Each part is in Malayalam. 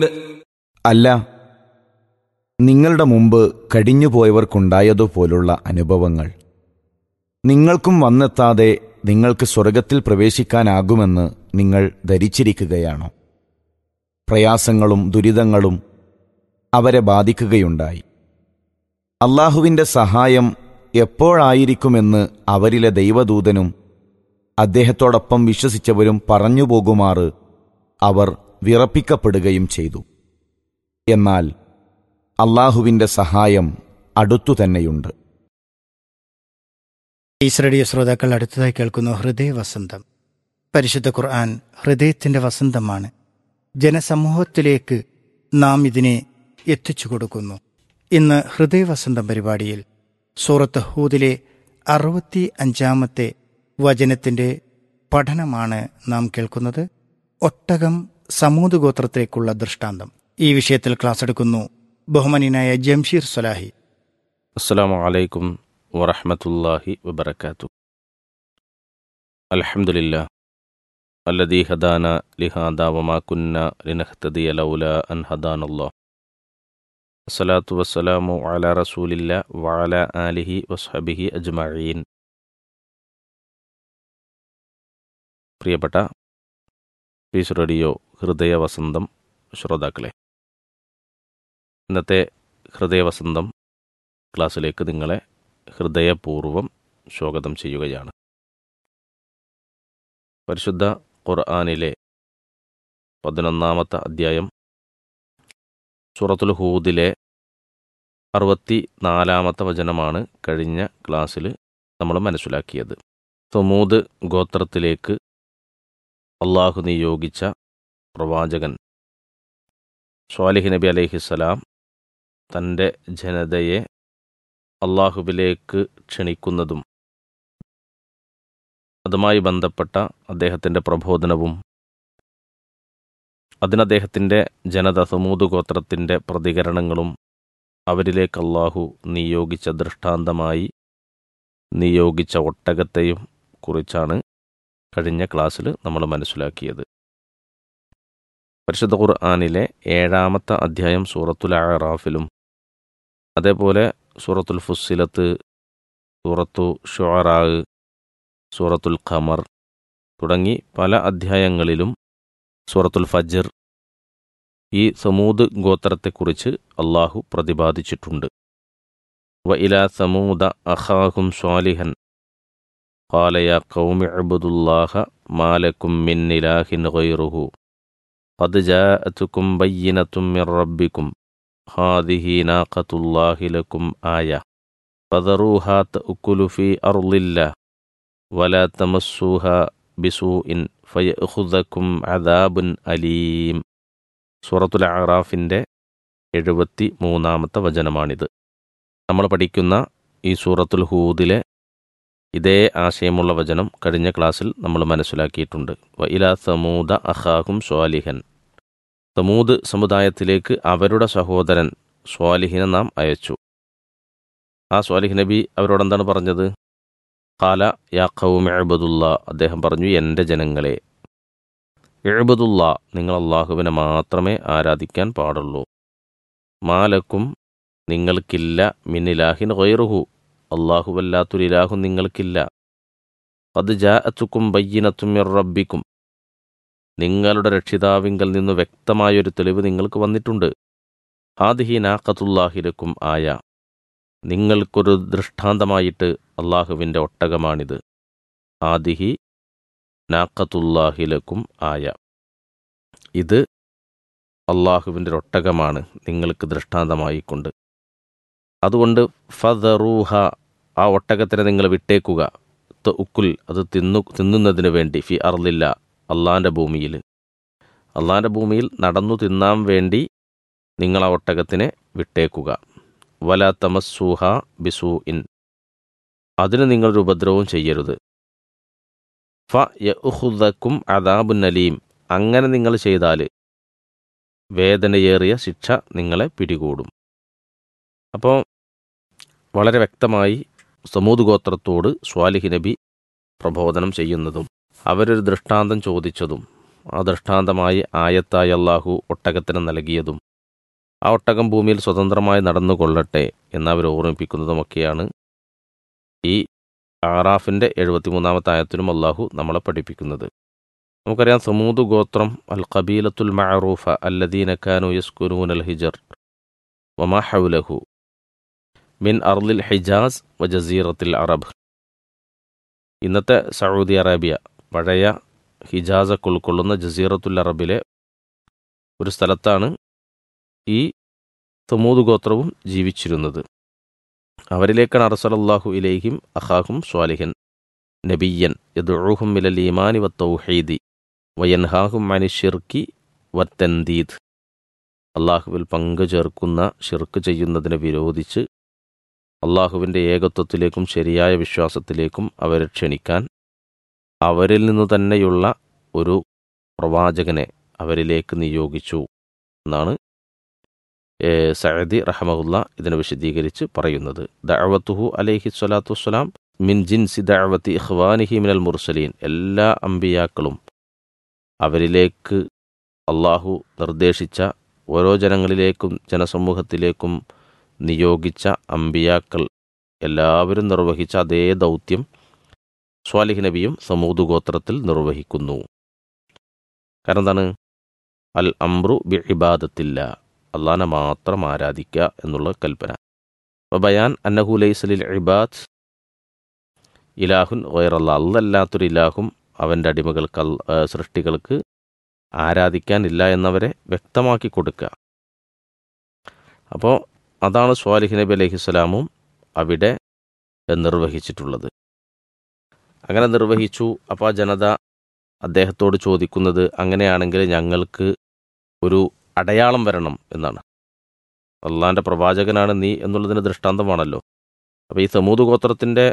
അല്ല, നിങ്ങളുടെ മുമ്പ് കഴിഞ്ഞുപോയവർക്കുണ്ടായതുപോലുള്ള അനുഭവങ്ങൾ നിങ്ങൾക്കും വന്നെത്താതെ നിങ്ങൾക്ക് സ്വർഗത്തിൽ പ്രവേശിക്കാനാകുമെന്ന് നിങ്ങൾ ധരിച്ചിരിക്കുകയാണോ? പ്രയാസങ്ങളും ദുരിതങ്ങളും അവരെ ബാധിക്കുകയുണ്ടായി. അല്ലാഹുവിൻ്റെ സഹായം എപ്പോഴായിരിക്കുമെന്ന് അവരിലെ ദൈവദൂതനും അദ്ദേഹത്തോടൊപ്പം വിശ്വസിച്ചവരും പറഞ്ഞുപോകുമാറ് അവർ വിറപ്പിക്കപ്പെടുകയും ചെയ്തു. എന്നാൽ അല്ലാഹുവിൻ്റെ സഹായം അടുത്തുതന്നെയുണ്ട്. ഈസ് റേഡിയോ ശ്രോതാക്കൾ അടുത്തതായി കേൾക്കുന്നു ഹൃദയവസന്തം. പരിശുദ്ധ ഖുർആൻ ഹൃദയത്തിൻ്റെ വസന്തമാണ്. ജനസമൂഹത്തിലേക്ക് നാം ഇതിനെ എത്തിച്ചു കൊടുക്കുന്നു. ഇന്ന് ഹൃദയവസന്തം പരിപാടിയിൽ സൂറത്ത് ഹൂദിലെ 65 വചനത്തിൻ്റെ പഠനമാണ് നാം കേൾക്കുന്നത്. ഒട്ടകം സമൂദ് ഗോത്രത്തിലേക്കുള്ള ദൃഷ്ടാന്തം. ഈ വിഷയത്തിൽ ക്ലാസ് എടുക്കുന്നു ബഹുമാനിയായ ജംഷീർ സ്വലാഹി. അസ്സലാമു അലൈക്കും വറഹ്മത്തുള്ളാഹി വബറകാതുഹു. അൽഹംദുലില്ലാഹ് അല്ലദീ ഹദാനാ ലിഹാദാ വമാ കുന്നാ ലിനഹ്തദിയ ലൗലാ അൻ ഹദാനല്ലാഹ്. അസ്സലാത്തു വസ്സലാമു അലാ റസൂലില്ലാഹ് വഅലാ ആലിഹി വസ്ഹബിഹി അജ്മഈൻ. പ്രിയപ്പെട്ട പീസ് റേഡിയോ ഹൃദയവസന്തം ശ്രോതാക്കളെ, ഇന്നത്തെ ഹൃദയവസന്തം ക്ലാസ്സിലേക്ക് നിങ്ങളെ ഹൃദയപൂർവ്വം സ്വാഗതം ചെയ്യുകയാണ്. പരിശുദ്ധ ഖുർആനിലെ 11 അധ്യായം സൂറത്തുൽ ഹൂദിലെ 64 വചനമാണ് കഴിഞ്ഞ ക്ലാസ്സിൽ നമ്മൾ മനസ്സിലാക്കിയത്. സമൂദ് ഗോത്രത്തിലേക്ക് അള്ളാഹു നിയോഗിച്ച പ്രവാചകൻ സ്വാലിഹ് നബി അലൈഹിസ്സലാം തൻ്റെ ജനതയെ അള്ളാഹുവിലേക്ക് ക്ഷണിക്കുന്നതും അതുമായി ബന്ധപ്പെട്ട അദ്ദേഹത്തിൻ്റെ പ്രബോധനവും അദ്ദേഹത്തിൻ്റെ ജനത സമൂദ് ഗോത്രത്തിൻ്റെ പ്രതികരണങ്ങളും അവരിലേക്ക് അള്ളാഹു നിയോഗിച്ച ദൃഷ്ടാന്തമായി നിയോഗിച്ച ഒട്ടകത്തെയും കുറിച്ചാണ് കഴിഞ്ഞ ക്ലാസ്സിൽ നമ്മൾ മനസ്സിലാക്കിയത്. പരിശുദ്ധ ഖുർആനിലെ 7 അധ്യായം സൂറത്തുൽ അഅറാഫിലും അതേപോലെ സൂറത്തുൽ ഫുസ്സിലത്ത്, സൂറത്തു ശുഅറാ, സൂറത്തുൽ ഖമർ തുടങ്ങി പല അധ്യായങ്ങളിലും സൂറത്തുൽ ഫജ്ർ ഈ സമൂദ് ഗോത്രത്തെക്കുറിച്ച് അള്ളാഹു പ്രതിപാദിച്ചിട്ടുണ്ട്. വ ഇലാ സമൂദ അഖാഹും സ്വാലിഹൻ ഖാല യാ ഖൗമി ഇബ്ദുല്ലാഹ മാ ലക്കും മിൻ ഇലാഹിൻ ഗൈറുഹു ഖദ് ജാഅതുകും ബയ്യിനത്തും മിർ റബ്ബിക്കും ഹാദിഹി നാഖത്തുല്ലാഹി ലക്കും ആയ ഫദറൂഹാ തഅകുലു ഫീ അർളില്ലാഹ് വലാ തമസ്സൂഹാ ബിസൂഇൻ ഫയഅഖുദകും അദാബുൻ അലീം. സൂറത്തുൽ അഅറാഫിൻ്റെ 73 വചനമാണിത്. നമ്മൾ പഠിക്കുന്ന ഈ സൂറത്തുൽ ഹൂദിലെ ഇതേ ആശയമുള്ള വചനം കഴിഞ്ഞ ക്ലാസ്സിൽ നമ്മൾ മനസ്സിലാക്കിയിട്ടുണ്ട്. വ ഇലാ സമൂദ അഖാഹും സ്വാലിഹൻ. സമൂദ് സമുദായത്തിലേക്ക് അവരുടെ സഹോദരൻ സ്വാലിഹിനെ നാം അയച്ചു. ആ സ്വാലിഹ് നബി അവരോടെന്താണ് പറഞ്ഞത്? ഖാല യാ ഖൗമി ഇബ്ദുല്ലാ, അദ്ദേഹം പറഞ്ഞു, എൻ്റെ ജനങ്ങളെ, ഇബ്ദുല്ലാ, നിങ്ങൾ അള്ളാഹുവിനെ മാത്രമേ ആരാധിക്കാൻ പാടുള്ളൂ. മാലക്കും, നിങ്ങൾക്കില്ല, മിൻ ഇലാഹിൻ ഗൈറുഹു, അള്ളാഹുവല്ലാത്തൊരു ഇലാഹും നിങ്ങൾക്കില്ല. ഖദ് ജാഅതുകും ബയ്യിനത്തും മിർ റബ്ബിക്കും, നിങ്ങളുടെ രക്ഷിതാവിങ്കൽ നിന്ന് വ്യക്തമായൊരു തെളിവ് നിങ്ങൾക്ക് വന്നിട്ടുണ്ട്. ഹാദിഹി നാഖത്തുല്ലാഹി ലക്കും ആയ, നിങ്ങൾക്കൊരു ദൃഷ്ടാന്തമായിട്ട് അള്ളാഹുവിൻ്റെ ഒട്ടകമാണിത്. ഹാദിഹി നാഖത്തുല്ലാഹി ലക്കും ആയ, ഇത് അള്ളാഹുവിൻ്റെ ഒട്ടകമാണ് നിങ്ങൾക്ക് ദൃഷ്ടാന്തമായിക്കൊണ്ട്. അതുകൊണ്ട് ഫദറൂഹ, ആ ഒട്ടകത്തിനെ നിങ്ങൾ വിട്ടേക്കുക. തഉക്കുൽ, അത് തിന്നുന്നതിന് വേണ്ടി, ഫി അർളില്ല, അള്ളാൻ്റെ ഭൂമിയിൽ നടന്നു തിന്നാൻ വേണ്ടി നിങ്ങൾ ആ ഒട്ടകത്തിനെ വിട്ടേക്കുക. വലാ തമസ്സൂഹ ബിസൂഇൻ, അതിന് നിങ്ങളൊരു ഉപദ്രവവും ചെയ്യരുത്. ഫയഅഖുദകും അദാബുൻ അലീം, അങ്ങനെ നിങ്ങൾ ചെയ്താൽ വേദനയേറിയ ശിക്ഷ നിങ്ങളെ പിടികൂടും. അപ്പോൾ വളരെ വ്യക്തമായി സമൂദ് ഗോത്രത്തോട് സ്വാലിഹ് നബി പ്രബോധനം ചെയ്യുന്നതും അവരൊരു ദൃഷ്ടാന്തം ചോദിച്ചതും ആ ദൃഷ്ടാന്തമായി ആയത്തായി അള്ളാഹു ഒട്ടകത്തിന് നൽകിയതും ആ ഒട്ടകം ഭൂമിയിൽ സ്വതന്ത്രമായി നടന്നുകൊള്ളട്ടെ എന്നവർ ഓർമ്മിപ്പിക്കുന്നതുമൊക്കെയാണ് ഈ ആറാഫിൻ്റെ 73-ാമത്തെ ആയത്തിലും അള്ളാഹു നമ്മളെ പഠിപ്പിക്കുന്നത്. നമുക്കറിയാം, സമൂദ് ഗോത്രം അൽ ഖബീലത്തുൽ മഅറൂഫ അല്ലദീന കാനു യസ്കുനൂനൽ ഹിജർ വമാ ഹൗലഹു മിൻ അർളിൽ ഹിജാസ് വ ജസീറത്തിൽ അറബ്. ഇന്നത്തെ സൗദി അറേബ്യ പഴയ ഹിജാസൊക്കെ ഉൾക്കൊള്ളുന്ന ജസീറത്തുൽ അറബിലെ ഒരു സ്ഥലത്താണ് ഈ സമൂദ് ഗോത്രവും ജീവിച്ചിരുന്നത്. അവരിലേക്കാണ് അർസലല്ലാഹു ഇലൈഹിം അഖാഹും സ്വാലിഹൻ നബിയ്യൻ യദ്ഉഹും മിനൽ ഈമാനി വത്തൗഹീദി വയൻഹാഹും അനി ശിർക്കി വത്തൻദീദ്. അള്ളാഹുവിൽ പങ്കു ചേർക്കുന്ന ഷിർക്ക് ചെയ്യുന്നതിനെ വിരോധിച്ച് അള്ളാഹുവിൻ്റെ ഏകത്വത്തിലേക്കും ശരിയായ വിശ്വാസത്തിലേക്കും അവരെ ക്ഷണിക്കാൻ അവരിൽ നിന്നു തന്നെയുള്ള ഒരു പ്രവാചകനെ അവരിലേക്ക് നിയോഗിച്ചു എന്നാണ് സഅദി റഹ്മഹുല്ല ഇതിനെ വിശദീകരിച്ച് പറയുന്നത്. ദഅവത്തുഹു അലൈഹി സ്വലാത്തു വസ്സലാം മിൻ ജിൻസി ദഅവത്തി ഇഖ്വാനിഹി മിനൽ മുർസലീൻ. എല്ലാ അമ്പിയാക്കളും അവരിലേക്ക് അള്ളാഹു നിർദ്ദേശിച്ച ഓരോ ജനങ്ങളിലേക്കും ജനസമൂഹത്തിലേക്കും നിയോഗിച്ച അമ്പിയാക്കൾ എല്ലാവരും നിർവഹിച്ച അതേ ദൗത്യം സ്വാലിഹ് നബിയും സമൂദ് ഗോത്രത്തിൽ നിർവഹിക്കുന്നു. കാരണം എന്താണ്? അൽ അംറു ബി ഇബാദത്തില്ല, അള്ളാഹനെ മാത്രം ആരാധിക്കുക എന്നുള്ള കൽപ്പന. ബയാൻ അന്നഹു ലൈസ ലിൽ ഇബാദ് ഇലാഹുൻ ഗൈറല്ലാഹ്, അല്ലാത്തൊരു ഇലാഹും അവൻ്റെ അടിമകൾക്ക് സൃഷ്ടികൾക്ക് ആരാധിക്കാനില്ല എന്നവരെ വ്യക്തമാക്കി കൊടുക്കുക. അപ്പോൾ അതാണ് സ്വാലിഹ് നബി അലൈഹിസ്സലാമും അവിടെ നിർവഹിച്ചിട്ടുള്ളത്. അങ്ങനെ നിർവഹിച്ചു. അപ്പോൾ ആ ജനത അദ്ദേഹത്തോട് ചോദിക്കുന്നത്, അങ്ങനെയാണെങ്കിൽ ഞങ്ങൾക്ക് ഒരു അടയാളം വരണം എന്നാണ്. അള്ളാഹിൻ്റെ പ്രവാചകനാണ് നീ എന്നുള്ളതിന് ദൃഷ്ടാന്തമാണല്ലോ. അപ്പോൾ ഈ സമൂദ് ഗോത്രത്തിൻ്റെ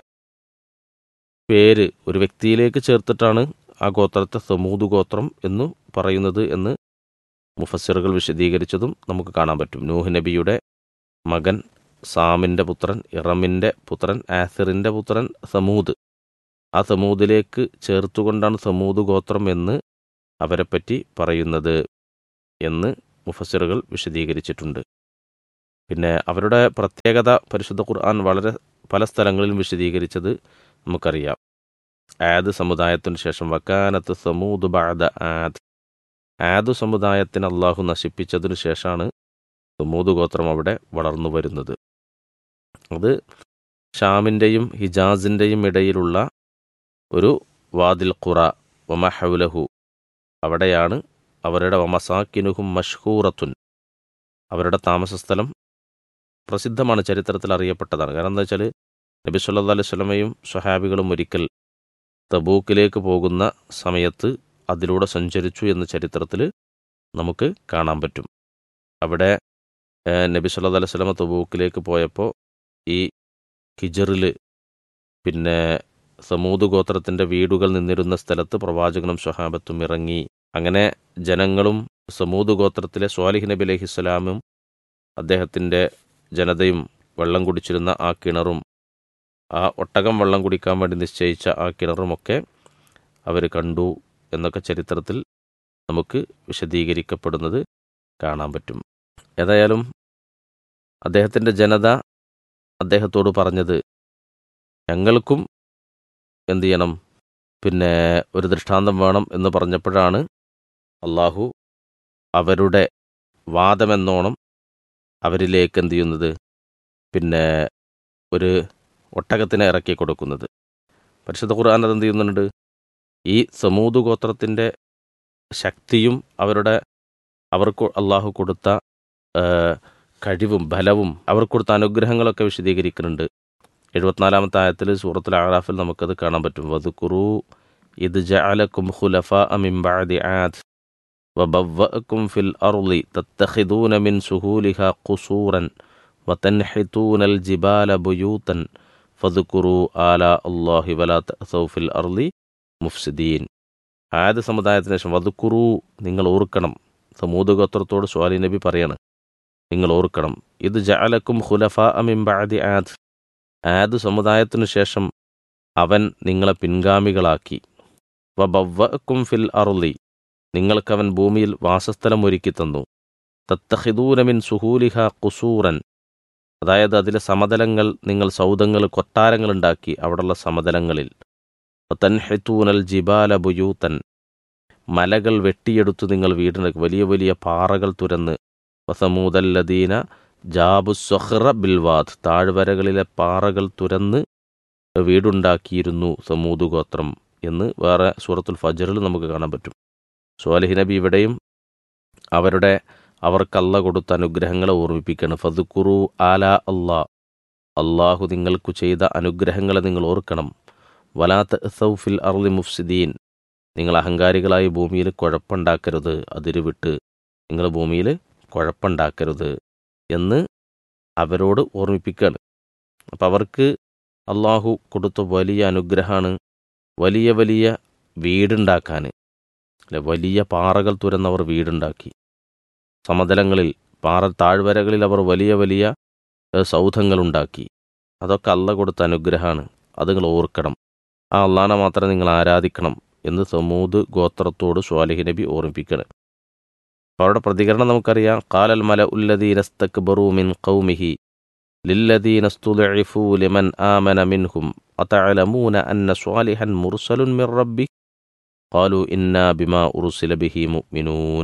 പേര് ഒരു വ്യക്തിയിലേക്ക് ചേർത്തിട്ടാണ് ആ ഗോത്രത്തെ സമൂദ് ഗോത്രം എന്നു പറയുന്നത് എന്ന് മുഫസ്സിറുകൾ വിശദീകരിച്ചതും നമുക്ക് കാണാൻ പറ്റും. നൂഹ് നബിയുടെ മകൻ സാമിൻ്റെ പുത്രൻ, ഇറമിൻ്റെ പുത്രൻ, ആസിറിൻ്റെ പുത്രൻ സമൂദ്. ആ സമൂദിലേക്ക് ചേർത്തുകൊണ്ടാണ് സമൂദ് ഗോത്രം എന്ന് അവരെപ്പറ്റി പറയുന്നത് എന്ന് മുഫസ്സിറുകൾ വിശദീകരിച്ചിട്ടുണ്ട്. പിന്നെ അവരുടെ പ്രത്യേകത പരിശുദ്ധ ഖുർആൻ വളരെ പല സ്ഥലങ്ങളിലും വിശദീകരിച്ചത് നമുക്കറിയാം. ആദ് സമുദായത്തിന് ശേഷം വക്കാനത്ത് സമൂദ് ബഅദ ആദ്, ആദ് സമുദായത്തിന് അള്ളാഹു നശിപ്പിച്ചതിനു ശേഷമാണ് സമൂദ് ഗോത്രം അവിടെ വളർന്നു വരുന്നത്. അത് ഷാമിൻ്റെയും ഹിജാസിൻ്റെയും ഇടയിലുള്ള ഒരു വാദിൽ ഖുറ വമഹൗലഹു, അവിടെയാണ് അവരുടെ വമസാക്കിനുഹും മഷ്ഹൂറത്തുൻ, അവരുടെ താമസസ്ഥലം പ്രസിദ്ധമാണ്, ചരിത്രത്തിൽ അറിയപ്പെട്ടതാണ്. കാരണം എന്താ വെച്ചാൽ നബി സല്ലല്ലാഹു അലൈഹി വസല്ലമയും സ്വഹാബികളും ഒരിക്കൽ തബൂക്കിലേക്ക് പോകുന്ന സമയത്ത് അതിലൂടെ സഞ്ചരിച്ചു എന്ന് ചരിത്രത്തിൽ നമുക്ക് കാണാൻ പറ്റും. അവിടെ നബി സല്ലല്ലാഹു അലൈഹി വസല്ലമ തബൂക്കിലേക്ക് പോയപ്പോൾ ഈ ഹിജറിൽ പിന്നെ സമൂദ് ഗോത്രത്തിൻ്റെ വീടുകൾ നിന്നിരുന്ന സ്ഥലത്ത് പ്രവാചകനും സ്വഹാബത്തും ഇറങ്ങി. അങ്ങനെ ജനങ്ങളും സമൂദ് ഗോത്രത്തിലെ സ്വാലിഹ് നബി അലൈഹിസ്സലാമും അദ്ദേഹത്തിൻ്റെ ജനതയും വെള്ളം കുടിച്ചിരുന്ന ആ കിണറും ആ ഒട്ടകം വെള്ളം കുടിക്കാൻ വേണ്ടി നിശ്ചയിച്ച ആ കിണറുമൊക്കെ അവർ കണ്ടു എന്നൊക്കെ ചരിത്രത്തിൽ നമുക്ക് വിശദീകരിക്കപ്പെടുന്നത് കാണാൻ പറ്റും. ഏതായാലും അദ്ദേഹത്തിൻ്റെ ജനത അദ്ദേഹത്തോട് പറഞ്ഞത്, ഞങ്ങൾക്കും എന്തു ചെയ്യണം, പിന്നെ ഒരു ദൃഷ്ടാന്തം വേണം എന്ന് പറഞ്ഞപ്പോഴാണ് അള്ളാഹു അവരുടെ വാദമെന്നോണം അവരിലേക്ക് എന്തു ചെയ്യുന്നത്, പിന്നെ ഒരു ഒട്ടകത്തിനെ ഇറക്കി കൊടുക്കുന്നത്. പരിശുദ്ധ ഖുർആൻ അതെന്ത് ചെയ്യുന്നുണ്ട്, ഈ സമൂദ് ഗോത്രത്തിൻ്റെ ശക്തിയും അവർക്ക് അള്ളാഹു കൊടുത്ത കഴിവും ബലവും അവർക്ക് കൊടുത്ത അനുഗ്രഹങ്ങളൊക്കെ വിശദീകരിക്കുന്നുണ്ട്. 74-ാമത്തെ ആയത്തിൽ സൂറത്തുൽ അഅറാഫിൽ നമുക്കത് കാണാൻ പറ്റും. വദ്കുറൂ ഇദ് ജഅലകും ഖുലഫാഅ മിൻ ബഅദി ആദ് വബവ്വഅകും ഫിൽ അർളി തത്തഖിദൂന മിൻ സുഹൂലിഹാ ഖുസൂറൻ വതൻഹിതൂനൽ ജിബാല ബുയൂതൻ ഫദ്കുറൂ ആലാ അല്ലാഹി വലാ തഅസൗ ഫിൽ അർളി മുഫ്സിദീൻ. ആദ് സമുദായത്തിന് ശേഷം വദ്കുറൂ, നിങ്ങൾ ഓർക്കണം. സമൂദ് ഗോത്രത്തോട് സ്വാലിഹ് നബി പറയാണ്, നിങ്ങൾ ഓർക്കണം. ഇത് ജഅലകും ഖുലഫാഅ മിൻ ബഅദി ആദ്, ആദ് സമുദായത്തിനു ശേഷം അവൻ നിങ്ങളെ പിൻഗാമികളാക്കി. വബവ്വഅകും ഫിൽ അർളി, നിങ്ങൾക്കവൻ ഭൂമിയിൽ വാസസ്ഥലം ഒരുക്കി തന്നു. തത്തഹിദൂന മിൻ സുഹൂലിഹ ഖുസൂറൻ, അതായത് അതിലെ സമതലങ്ങൾ നിങ്ങൾ സൗധങ്ങൾ കൊട്ടാരങ്ങൾ ഉണ്ടാക്കി അവിടെയുള്ള സമതലങ്ങളിൽ. തൻഹിത്തൂനൽ ജിബാല ബുയൂത്തൻ, മലകൾ വെട്ടിയെടുത്ത് നിങ്ങൾ വീടുണ്ടാക്കി, വലിയ വലിയ പാറകൾ തുരന്ന്. വസമൂദല്ലദീന ജാബുസ്വഹ്റ ബിൽവാദ്, താഴ്വരകളിലെ പാറകൾ തുരന്ന് വീടുണ്ടാക്കിയിരുന്നു സമൂദ് ഗോത്രം എന്ന് വേറെ സൂറത്തുൽ ഫജ്റിൽ നമുക്ക് കാണാൻ പറ്റും. സ്വാലിഹ് നബി ഇവിടെയും അവർക്കല്ല കൊടുത്ത അനുഗ്രഹങ്ങളെ ഓർമ്മിപ്പിക്കുകയാണ്. ഫദ്കുറു ആലാ അള്ളാഹു നിങ്ങൾക്കു ചെയ്ത അനുഗ്രഹങ്ങളെ നിങ്ങൾ ഓർക്കണം. വലാ തഅ്സൗ ഫിൽ അർളി മുഫ്സിദീൻ, നിങ്ങൾ അഹങ്കാരികളായി ഭൂമിയിൽ കുഴപ്പമുണ്ടാക്കരുത്, അതിരുവിട്ട് നിങ്ങൾ ഭൂമിയിൽ കുഴപ്പമുണ്ടാക്കരുത് എന്ന് അവരോട് ഓർമ്മിപ്പിക്കുകയാണ്. അപ്പം അവർക്ക് അള്ളാഹു കൊടുത്ത വലിയ അനുഗ്രഹമാണ് വലിയ വലിയ വീടുണ്ടാക്കാൻ. അല്ലെ, വലിയ പാറകൾ തുരന്നവർ വീടുണ്ടാക്കി. സമതലങ്ങളിൽ താഴ്വരകളിൽ അവർ വലിയ വലിയ സൗധങ്ങളുണ്ടാക്കി. അതൊക്കെ അള്ള കൊടുത്ത അനുഗ്രഹമാണ്, അത് നിങ്ങൾ ഓർക്കണം. ആ അള്ളാനെ മാത്രം നിങ്ങൾ ആരാധിക്കണം എന്ന് സമൂദ് ഗോത്രത്തോട് സ്വാലിഹ് നബി ഓർമ്മിപ്പിക്കണം. അപ്പോൾ അവരുടെ പ്രതികരണം നമുക്കറിയാം. ഖാലൽ മലഉല്ലദീന ഇസ്തക്ബറൂ മിൻ ഖൗമിഹി ലില്ലദീന ഇസ്തുദ്ഇഫൂ ലിമൻ ആമന മിൻഹും അതഅലമൂന അന്ന സ്വാലിഹൻ മുർസലുൻ മിർ റബ്ബിഹി ഖാലൂ ഇന്നാ ബിമാ ഉർസില ബിഹി മുഅ്മിനൂൻ.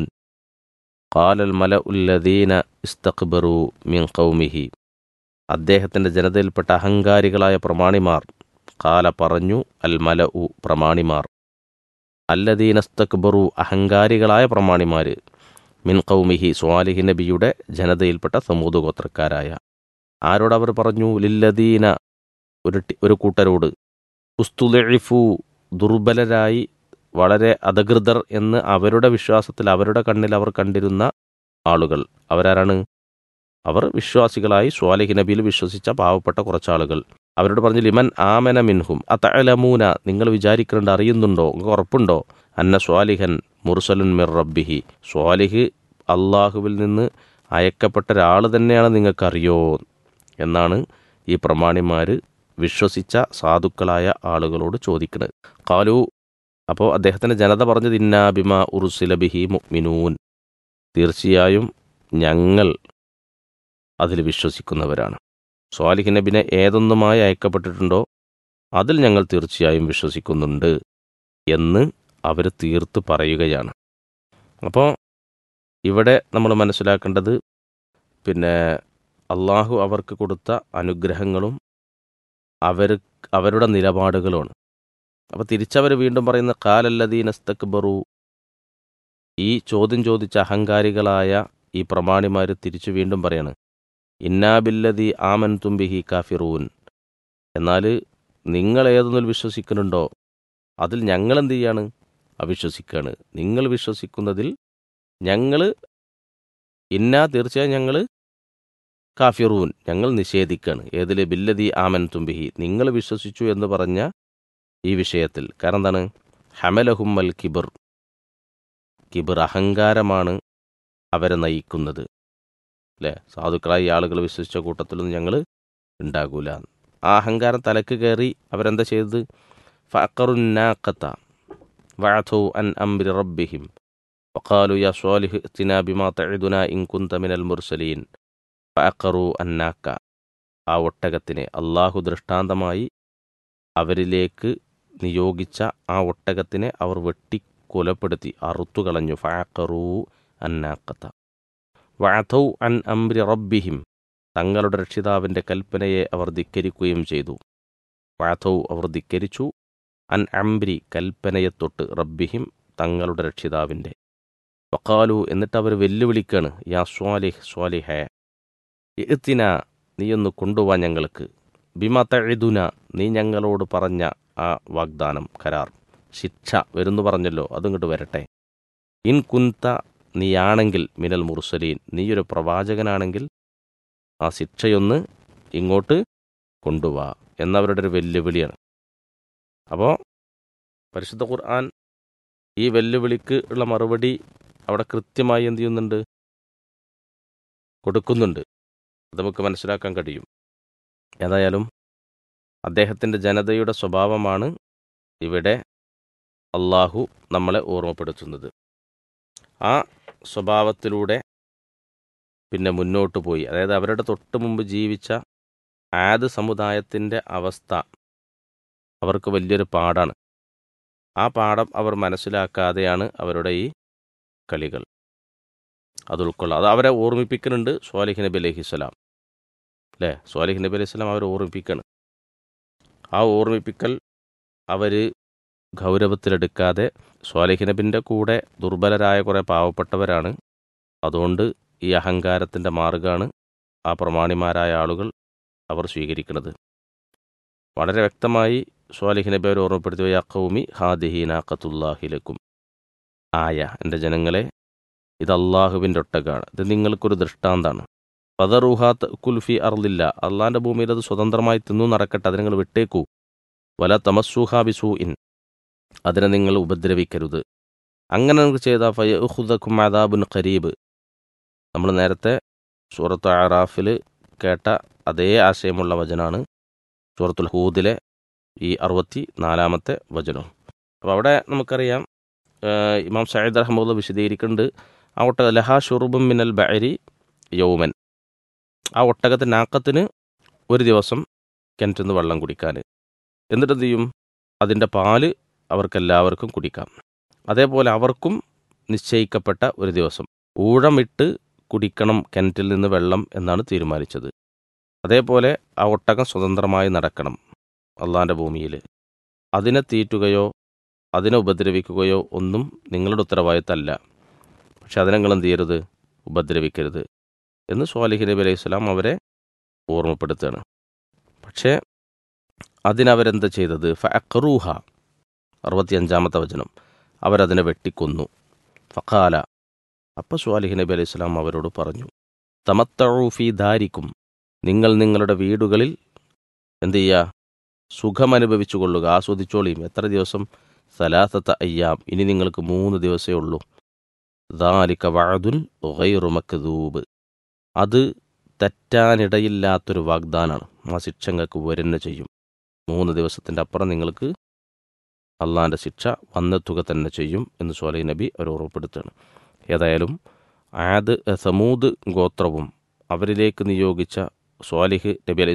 ഖാലൽ മലഉല്ലദീന ഇസ്തക്ബറൂ മിൻ ഖൗമിഹി, അദ്ദേഹത്തിൻ്റെ ജനതയിൽപ്പെട്ട അഹങ്കാരികളായ പ്രമാണിമാർ. ഖാല പറഞ്ഞു, അൽ മലഉ പ്രമാണിമാർ, അല്ലദീന ഇസ്തക്ബറൂ അഹങ്കാരികളായ പ്രമാണിമാർ, മിൻ ഖൗമിഹി സ്വാലിഹ് നബിയുടെ ജനതയിൽപ്പെട്ട സമൂദ് ഗോത്രക്കാരായ. ആരോടവർ പറഞ്ഞു? ലില്ലദീന ഒരു കൂട്ടരോട്, ഉസ്തുദ്ഇഫൂ ദുർബലരായി വളരെ അധകൃതർ എന്ന് അവരുടെ വിശ്വാസത്തിൽ അവരുടെ കണ്ണിൽ അവർ കണ്ടിരുന്ന ആളുകൾ. അവരാരാണ്? അവർ വിശ്വാസികളായി സ്വാലിഹ് നബിയിൽ വിശ്വസിച്ച പാവപ്പെട്ട കുറച്ചാളുകൾ. അവരോട് പറഞ്ഞു, ലിമൻ ആമന മിൻഹും അതഅലമൂന, നിങ്ങൾ വിചാരിക്കുന്നുണ്ട്, അറിയുന്നുണ്ടോ, നിങ്ങൾക്ക് ഉറപ്പുണ്ടോ, അന്ന സ്വാലിഹൻ മുർസലുൻ മിർ റബ്ബിഹി, സ്വാലിഹ് അള്ളാഹുവിൽ നിന്ന് അയക്കപ്പെട്ട ഒരാൾ തന്നെയാണ്, നിങ്ങൾക്കറിയോ എന്നാണ് ഈ പ്രമാണിമാർ വിശ്വസിച്ച സാധുക്കളായ ആളുകളോട് ചോദിക്കുന്നത്. ഖാലു, അപ്പോൾ അദ്ദേഹത്തിൻ്റെ ജനത പറഞ്ഞത്, ഇന്നാ ബിമാ ഉർസില ബിഹി മുഅ്മിനൂൻ, തീർച്ചയായും ഞങ്ങൾ അതിൽ വിശ്വസിക്കുന്നവരാണ്. സ്വാലിഹ് നബിനെ ഏതൊന്നുമായി അയക്കപ്പെട്ടിട്ടുണ്ടോ അതിൽ ഞങ്ങൾ തീർച്ചയായും വിശ്വസിക്കുന്നുണ്ട് എന്ന് അവർ തീർത്ത് പറയുകയാണ്. അപ്പോൾ ഇവിടെ നമ്മൾ മനസ്സിലാക്കേണ്ടത് അള്ളാഹു അവർക്ക് കൊടുത്ത അനുഗ്രഹങ്ങളും അവരുടെ നിലപാടുകളുമാണ്. അപ്പോൾ തിരിച്ചവർ വീണ്ടും പറയുന്ന ഖാലല്ലദീന ഇസ്തക്ബറു, ഈ ചോദ്യം ചോദിച്ച അഹങ്കാരികളായ ഈ പ്രമാണിമാർ തിരിച്ചു വീണ്ടും പറയാണ്, ഇന്നാ ബില്ലദീ ആമൻതും ബിഹി കാഫിറൂൻ, എന്നാൽ നിങ്ങൾ ഏതൊന്നിൽ വിശ്വസിക്കുന്നുണ്ടോ അതിൽ ഞങ്ങൾ എന്ത് ചെയ്യാണ്? അവിശ്വസിക്കുകയാണ്. നിങ്ങൾ വിശ്വസിക്കുന്നതിൽ ഞങ്ങൾ തീർച്ചയായും ഞങ്ങൾ കാഫിറൂൻ, ഞങ്ങൾ നിഷേധിക്കുകയാണ്. ഏതിൽ? ബില്ലദീ ആമൻതും ബിഹി, നിങ്ങൾ വിശ്വസിച്ചു എന്ന് പറഞ്ഞ ഈ വിഷയത്തിൽ. കാരണം എന്താണ്? ഹമലഹുമ്മൽ കിബർ, അഹങ്കാരമാണ് അവരെ നയിക്കുന്നത്. അല്ലേ, സാധുക്കളായി ആളുകൾ വിശ്വസിച്ച കൂട്ടത്തിലൊന്നും ഞങ്ങൾ ഉണ്ടാകൂല. ആ അഹങ്കാരം തലക്ക് കയറി അവരെന്താ ചെയ്തത്? ഫഅഖറുന്നാഖത വഅതൂ അൻ അംരി റബ്ബിഹിം വഖാലു യാ സ്വാലിഹ് ഇഅ്തിനാ ബിമാ തഇദുനാ ഇൻ കുൻത മിനൽ മുർസലീൻ ഫഅഖറു അന്നാക്ക, ആ ഒട്ടകത്തിനെ അള്ളാഹു ദൃഷ്ടാന്തമായി അവരിലേക്ക് നിയോഗിച്ച ആ ഒട്ടകത്തിനെ അവർ വെട്ടി കൊലപ്പെടുത്തി, അറുത്തുകളഞ്ഞു. ഫഅഖറു അന്നാഖത വഅതൗ അൻ അംരി റബ്ബിഹിം, തങ്ങളുടെ രക്ഷിതാവിൻ്റെ കൽപ്പനയെ അവർ ധിക്കരിക്കുകയും ചെയ്തു. വഅതൗ, അവർ ധിക്കരിച്ചു, അൻ അംരി, കൽപ്പനയെ തൊട്ട്, റബ്ബിഹിം, തങ്ങളുടെ രക്ഷിതാവിൻ്റെ. വഖാലു, എന്നിട്ട് അവർ വെല്ലുവിളിക്കാണ്, യാ സ്വാലിഹേ ഇഅ്തിന, നീയൊന്ന് കൊണ്ടുപോവാൻ ഞങ്ങൾക്ക്, ബിമാ തഇദുന, നീ ഞങ്ങളോട് പറഞ്ഞ ആ വാഗ്ദാനം, കരാർ, ശിക്ഷ വരുന്നു പറഞ്ഞല്ലോ, അതിങ്ങോട്ട് വരട്ടെ. ഇൻ കുന്ത, നീയാണെങ്കിൽ, മിനൽ മുർസലീൻ, നീയൊരു പ്രവാചകനാണെങ്കിൽ ആ ശിക്ഷയൊന്ന് ഇങ്ങോട്ട് കൊണ്ടുപോവാ എന്നവരുടെ ഒരു വെല്ലുവിളിയാണ്. അപ്പോൾ പരിശുദ്ധ ഖുർആൻ ഈ വെല്ലുവിളിക്ക് ഉള്ള മറുപടി അവിടെ കൃത്യമായി എന്ത് ചെയ്യുന്നുണ്ട്? കൊടുക്കുന്നുണ്ട്. അത് നമുക്ക് മനസ്സിലാക്കാൻ കഴിയും. ഏതായാലും അദ്ദേഹത്തിൻ്റെ ജനതയുടെ സ്വഭാവമാണ് ഇവിടെ അള്ളാഹു നമ്മളെ ഓർമ്മപ്പെടുത്തുന്നത്. ആ സ്വഭാവത്തിലൂടെ പിന്നെ മുന്നോട്ട് പോയി. അതായത് അവരുടെ തൊട്ട് മുമ്പ് ജീവിച്ച ആദ് സമുദായത്തിൻ്റെ അവസ്ഥ അവർക്ക് വലിയൊരു പാഠാണ്. ആ പാഠം അവർ മനസ്സിലാക്കാതെയാണ് അവരുടെ ഈ കളികൾ. അത് ഉൾക്കൊള്ളുക, അത് അവരെ ഓർമ്മിപ്പിക്കുന്നുണ്ട് സ്വാലിഹ് നബി അലൈഹിസ്സലാം. അല്ലേ, സ്വാലിഹ് നബി അലൈഹിസ്സലാം അവരെ ഓർമ്മിപ്പിക്കണം. ആ ഓർമ്മിപ്പിക്കൽ അവർ ഗൗരവത്തിലെടുക്കാതെ, സ്വാലിഹ് നബിൻ്റെ കൂടെ ദുർബലരായ കുറേ പാവപ്പെട്ടവരാണ്, അതുകൊണ്ട് ഈ അഹങ്കാരത്തിൻ്റെ മാർഗ്ഗമാണ് ആ പ്രമാണിമാരായ ആളുകൾ അവർ സ്വീകരിക്കുന്നത്. വളരെ വ്യക്തമായി സ്വാലിഹ് നബി അവർ ഓർമ്മപ്പെടുത്തി, യാ ഖൗമി ഹാദിഹി നാഖത്തുല്ലാഹി ലക്കും. എൻ്റെ ജനങ്ങളെ, ഇത് അള്ളാഹുവിൻ്റെ ഒട്ടകമാണ്, ഇത് നിങ്ങൾക്കൊരു ദൃഷ്ടാന്താണ്. ഫദറുഹാത്ത് കുൽഫി അർലില്ല, അള്ളാഹിൻ്റെ ഭൂമിയിൽ അത് സ്വതന്ത്രമായി തിന്നു നടക്കട്ടെ, അത് നിങ്ങൾ വിട്ടേക്കൂ. വല തമസ്സുഹാ ബിസൂഇൻ, അതിനെ നിങ്ങൾ ഉപദ്രവിക്കരുത്. അങ്ങനെ നിങ്ങൾക്ക് ചെയ്താൽ ഫയഖുദകും അദാബുൻ ഖരീബ്, നമ്മൾ നേരത്തെ സൂറത്ത് അറാഫിൽ കേട്ട അതേ ആശയമുള്ള വചനാണ് സൂറത്തുൽ ഹൂദിലെ ഈ 64-ാമത്തെ വചനം. അപ്പോൾ അവിടെ നമുക്കറിയാം, ഇമാം സഈദ് റഹ്മത്തുള്ളാഹി വിശദീകരിക്കുന്നുണ്ട്, ആ ഒട്ടക ലഹാ ഷുറുബും മിനൽ ബഅരി യൗമൻ, ആ ഒട്ടകത്തിന് നാക്കത്തിന് ഒരു ദിവസം കിണറ്റിൽ നിന്ന് വെള്ളം കുടിക്കാൻ. എന്നിട്ട് എന്ത് ചെയ്യും, അതിൻ്റെ പാല് അവർക്കെല്ലാവർക്കും കുടിക്കാം. അതേപോലെ അവർക്കും നിശ്ചയിക്കപ്പെട്ട ഒരു ദിവസം ഊഴമിട്ട് കുടിക്കണം കിണറ്റിൽ നിന്ന് വെള്ളം എന്നാണ് തീരുമാനിച്ചത്. അതേപോലെ ആ ഒട്ടകം സ്വതന്ത്രമായി നടക്കണം അള്ളാഹിൻ്റെ ഭൂമിയിൽ. അതിനെ തീറ്റുകയോ അതിനെ ഉപദ്രവിക്കുകയോ ഒന്നും നിങ്ങളുടെ ഉത്തരവാദിത്തമല്ല. പക്ഷെ അതിനെ നിങ്ങൾ എന്ത് ചെയ്യരുത്, ഉപദ്രവിക്കരുത് എന്ന് സ്വാലിഹ് നബി അലൈഹി സ്വലാം അവരെ ഓർമ്മപ്പെടുത്തുകയാണ്. പക്ഷേ അതിനവരെന്താ ചെയ്തത്, ഫഅഖറൂഹ 65-ാമത്തെ വചനം, അവരതിനെ വെട്ടിക്കൊന്നു. ഫഖാല, അപ്പോൾ സ്വാലിഹ് നബി അലൈഹി സ്വലാം അവരോട് പറഞ്ഞു, തമത്തഉ ഫീ ദാരിക്കും, നിങ്ങൾ നിങ്ങളുടെ വീടുകളിൽ എന്ത് ചെയ്യുക, സുഖമനുഭവിച്ചു കൊള്ളുക, ആസ്വദിച്ചോളിയും. എത്ര ദിവസം, സലാസത്ത അയ്യാം, ഇനി നിങ്ങൾക്ക് 3 ദിവസമേ ഉള്ളൂ. ദാലിക വഅദുൻ ഗൈറു മക്ദൂബ്, അത് തെറ്റാനിടയില്ലാത്തൊരു വാഗ്ദാനാണ്. ആ ശിക്ഷ നിങ്ങൾക്ക് വരുന്ന ചെയ്യും. 3 ദിവസത്തിൻ്റെ അപ്പുറം നിങ്ങൾക്ക് അള്ളാഹിൻ്റെ ശിക്ഷ വന്നെത്തുക തന്നെ ചെയ്യും എന്ന് സ്വാലിഹ് നബി അവർ ഓർമ്മപ്പെടുത്തുകയാണ്. ഏതായാലും ആദ് സമൂദ് ഗോത്രവും അവരിലേക്ക് നിയോഗിച്ച സ്വാലിഹ് നബി